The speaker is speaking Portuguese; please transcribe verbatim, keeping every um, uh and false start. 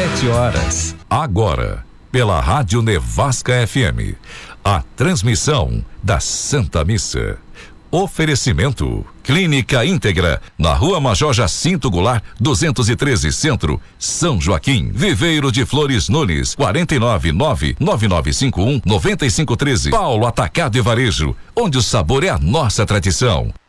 sete horas. Agora, pela Rádio Nevasca F M, a transmissão da Santa Missa. Oferecimento Clínica Íntegra, na Rua Major Jacinto Goulart, duzentos e treze Centro, São Joaquim. Viveiro de Flores Nunes, quarenta e nove, nove nove nove cinco um, nove cinco um três. Paulo Atacado e Varejo, onde o sabor é a nossa tradição.